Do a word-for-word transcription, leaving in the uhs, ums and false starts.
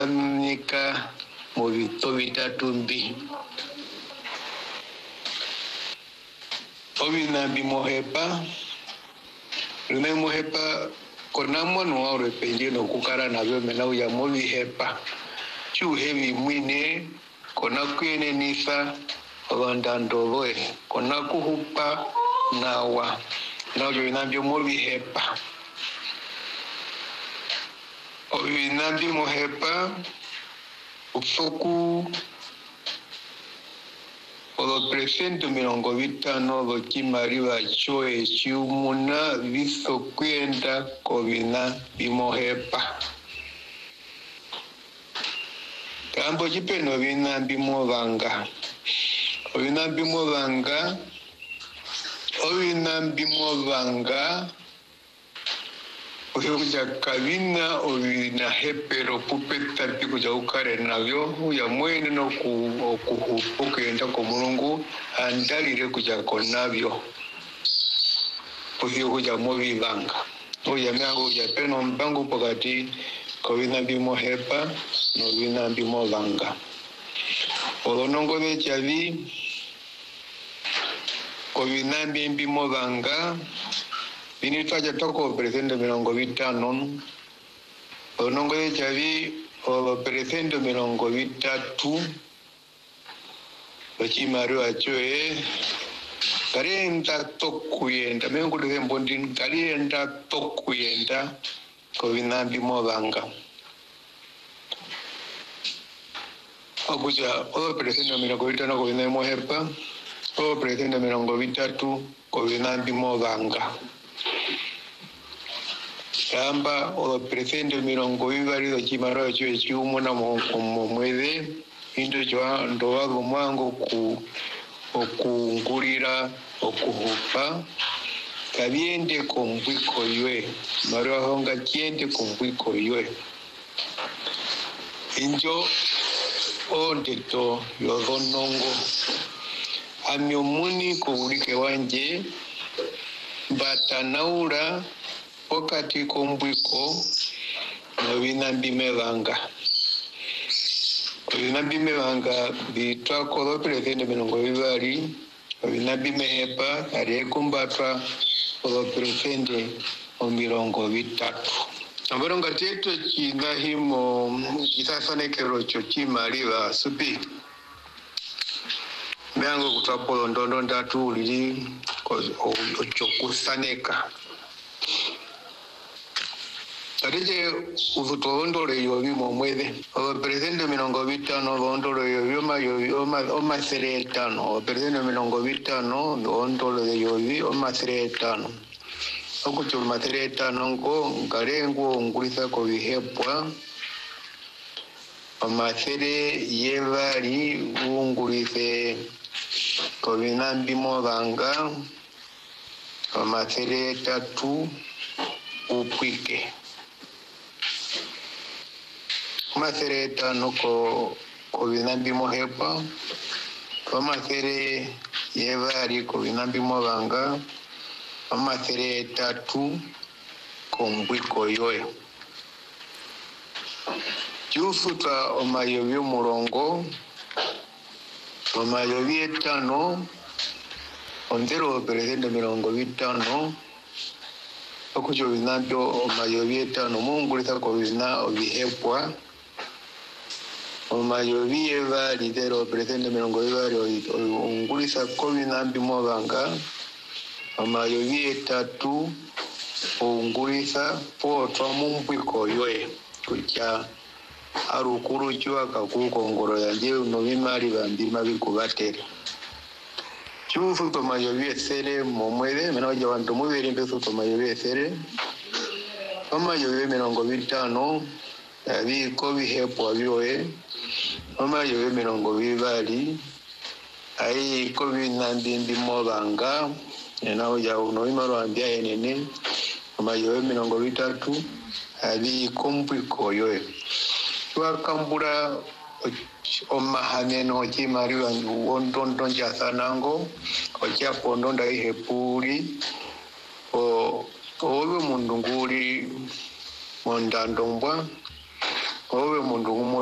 nika mubito bitatu mbi obina bimohepa lune mohepa konamo no rependi no kukara na byo mena uya mobihepa chu hevi mwine kona kwene nisa obandandoloe kona kuhupa nawa na byo nabyo mobihepa obina bimohepa ufoku Olo presento mirongo vitano lo kimariwa choe chiumuna viso kwenda kovina bimohepa. Kambo jipeno vina bimovanga. Ovina bimovanga. Ovina bimovanga. Kuja kavina ovina hepero pupeta pikuja ukare navyo ya mwene no ku kuhupokenda ko mulungu andalire kuja konavyo kuhyo kuja movivanga oya myango ya peno mbangu pokati kovina bimohepa no vina bimovanga olonongo de chavi kovina bimovanga Ini taja toko presendo mirongo vitano. Onongo ye chavi o presendo mirongo vitatu. Bachimaru achoe. Karienda tokuyenda. Mengo de mbondin karienda tokuyenda. Kovina bimovanga. Okuja o presendo mirongo vitano kovina mohepa. O presendo mirongo vitatu kovina bimovanga. Kamba o presendo mirongo vivari do chimaro cho chiumo na mo mwede indo jwa ndoa mwango ku okungurira okuhupa kabiende kombwiko ywe maro honga kiende kombwiko ywe injo ondeto yodonongo amyomuni kuulike wanje batanaura wakati kombwiko no binambi mevanga binambi mevanga bitwa ko presendo mirongo vivari binambi mehepa ari kumbatwa ko presendo mirongo vitatu ambaronga teto kinahimo kisafanekero cho chimaliva supi Miango kutapolo ndondo ndatu lili ochokusaneka Tarije uvutondole yovi momwede. O presendo mirongo vitano ondole yovi oma yovi oma oma seretano. O presendo mirongo vitano ondole de yovi oma seretano. Okucho maseretano ngo ngarengo ngulisa ko bihepwa. Oma sere yevari ungulise ko binambi movanga. Oma seretatu upwike. Masereta noko ko binambi mohepa pamasere yevari ko binambi movanga pamasere tu kombwiko yoe Jufuta omayovi murongo omayovi etano ondero presendo mirongo vitano okucho binambi omayovi etano mungulisa ko bina obihepwa Omayovi eva lidero presendo mirongo vivari ungulisa kovi nambi movanga Omayovi etatu ungulisa potwa mumpwiko yoe Kucha arukuru chua kakuko ngoro ya je unovimari vambima vikuvatere Chufu tomayovi esere momwede Menawaja wanto muveri mpesu tomayovi esere Omayovi mirongo vitano Yavi kovi hepo avioe Oma yowe mirongo vivari ai kovi nambi mbi movanga enao ya uno imaro ambia enene Oma yowe mirongo vitatu avi kombwiko yowe Wakambura oma haneno ochi mariwa ondondon jasanango Ocha pondonda ihepuri O owe mundunguri mondandombwa owe mundu